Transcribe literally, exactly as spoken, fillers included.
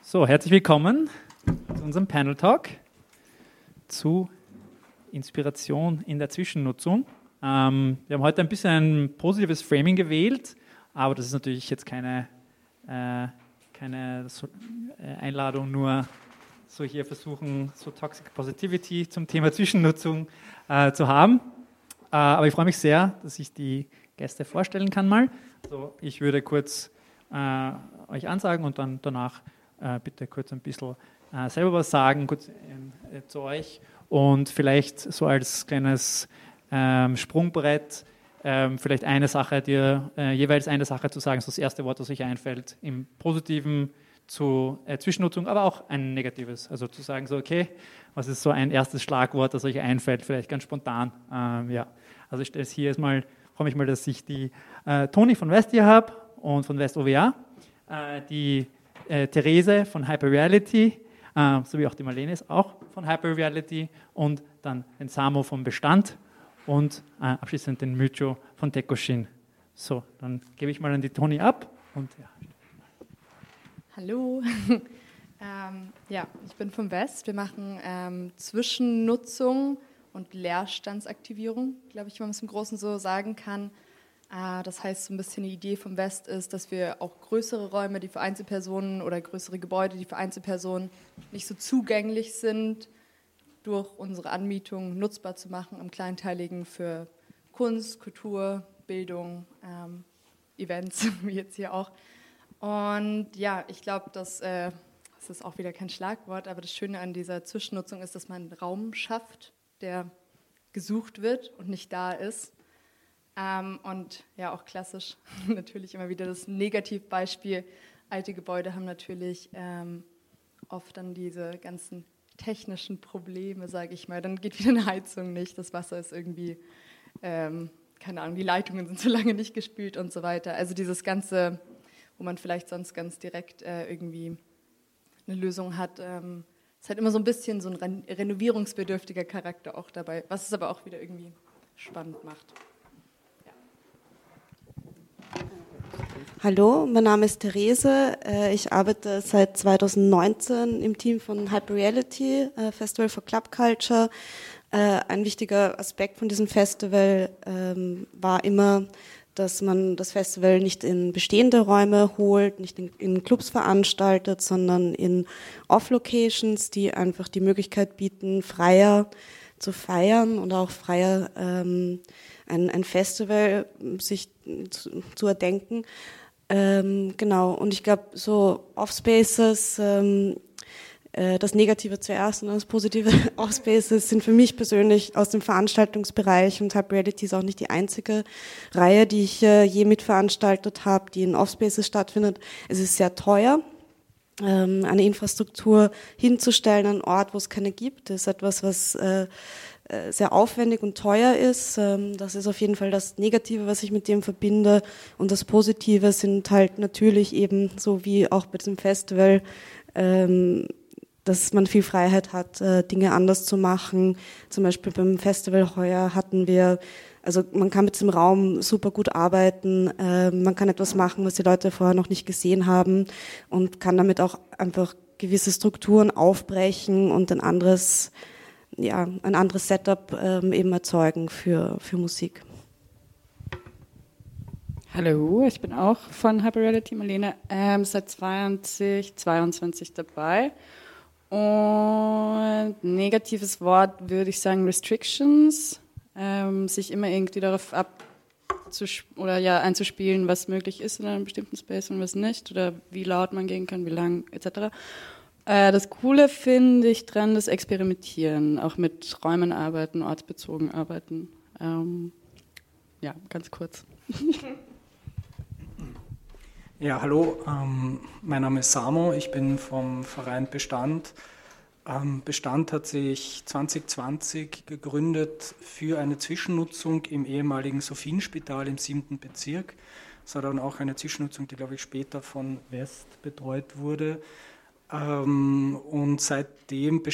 So, herzlich willkommen zu unserem Panel Talk zu Inspiration in der Zwischennutzung. Ähm, wir haben heute ein bisschen ein positives Framing gewählt, aber das ist natürlich jetzt keine, äh, keine so, äh, Einladung, nur so hier versuchen, so Toxic Positivity zum Thema Zwischennutzung äh, zu haben. Äh, aber ich freue mich sehr, dass ich die Gäste vorstellen kann mal. So, ich würde kurz äh, euch ansagen und dann danach äh, bitte kurz ein bisschen äh, selber was sagen, kurz äh, zu euch und vielleicht so als kleines ähm, Sprungbrett ähm, vielleicht eine Sache, dir äh, jeweils eine Sache zu sagen, so das erste Wort, das euch einfällt, im Positiven zu äh, Zwischennutzung, aber auch ein negatives, also zu sagen so, okay, was ist so ein erstes Schlagwort, das euch einfällt, vielleicht ganz spontan, ähm, ja, also ich stelle es hier erstmal, freue mich mal, dass ich die äh, Toni von West hier habe und von West O W A, äh, die äh, Therese von Hyperreality, äh, sowie auch die Marlene ist auch von Hyperreality und dann den Samo vom Bestand und äh, abschließend den Mycho von Tekoshin. So, dann gebe ich mal an die Toni ab und ja. Hallo, ähm, ja, ich bin vom West. Wir machen ähm, Zwischennutzung und Leerstandsaktivierung, glaube ich, wenn man es im Großen so sagen kann. Äh, das heißt, so ein bisschen die Idee vom West ist, dass wir auch größere Räume, die für Einzelpersonen oder größere Gebäude, die für Einzelpersonen nicht so zugänglich sind, durch unsere Anmietung nutzbar zu machen, im Kleinteiligen für Kunst, Kultur, Bildung, ähm, Events, wie jetzt hier auch. Und ja, ich glaube, dass, äh, das ist auch wieder kein Schlagwort, aber das Schöne an dieser Zwischennutzung ist, dass man einen Raum schafft, der gesucht wird und nicht da ist. Ähm, und ja, auch klassisch natürlich immer wieder das Negativbeispiel. Alte Gebäude haben natürlich ähm, oft dann diese ganzen technischen Probleme, sage ich mal. Dann geht wieder eine Heizung nicht, das Wasser ist irgendwie, ähm, keine Ahnung, die Leitungen sind so lange nicht gespült und so weiter. Also dieses ganze, wo man vielleicht sonst ganz direkt äh, irgendwie eine Lösung hat. Ähm, es hat immer so ein bisschen so ein ren- renovierungsbedürftiger Charakter auch dabei, was es aber auch wieder irgendwie spannend macht. Ja. Hallo, mein Name ist Therese. Ich arbeite seit zweitausendneunzehn im Team von Hyperreality, Festival for Club Culture. Ein wichtiger Aspekt von diesem Festival war immer, dass man das Festival nicht in bestehende Räume holt, nicht in, in Clubs veranstaltet, sondern in Off-Locations, die einfach die Möglichkeit bieten, freier zu feiern und auch freier ähm, ein, ein Festival sich zu, zu erdenken. Ähm, genau, und ich glaube, so Off-Spaces, ähm, das Negative zuerst und das Positive Off-Spaces sind für mich persönlich aus dem Veranstaltungsbereich und Hyperreality ist auch nicht die einzige Reihe, die ich äh, je mitveranstaltet habe, die in Off-Spaces stattfindet. Es ist sehr teuer, ähm, eine Infrastruktur hinzustellen an einen Ort, wo es keine gibt. Das ist etwas, was äh, sehr aufwendig und teuer ist. Ähm, das ist auf jeden Fall das Negative, was ich mit dem verbinde. Und das Positive sind halt natürlich eben, so wie auch bei diesem Festival, ähm, dass man viel Freiheit hat, Dinge anders zu machen. Zum Beispiel beim Festival heuer hatten wir, also man kann mit diesem Raum super gut arbeiten, man kann etwas machen, was die Leute vorher noch nicht gesehen haben und kann damit auch einfach gewisse Strukturen aufbrechen und ein anderes, ja, ein anderes Setup eben erzeugen für, für Musik. Hallo, ich bin auch von Hyperreality, Marlene, ähm, seit zwanzig zweiundzwanzig dabei. Und negatives Wort würde ich sagen Restrictions, ähm, sich immer irgendwie darauf abzus- oder ja einzuspielen, was möglich ist in einem bestimmten Space und was nicht oder wie laut man gehen kann, wie lang et cetera. Äh, das Coole finde ich dran, das Experimentieren, auch mit Räumen arbeiten, ortsbezogen arbeiten. Ähm, ja, ganz kurz. Ja, hallo, ähm, mein Name ist Samo, ich bin vom Verein Bestand. Ähm, Bestand hat sich zwanzig zwanzig gegründet für eine Zwischennutzung im ehemaligen Sophienspital im siebten Bezirk. Es war dann auch eine Zwischennutzung, die, glaube ich, später von West betreut wurde. Ähm, und seitdem